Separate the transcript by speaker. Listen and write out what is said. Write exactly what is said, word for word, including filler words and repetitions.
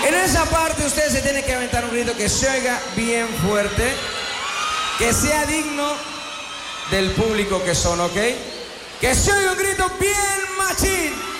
Speaker 1: En esa parte ustedes se tienen que aventar un grito que se oiga bien fuerte, que sea digno del público que son, ¿ok? Que se oiga un grito bien machín.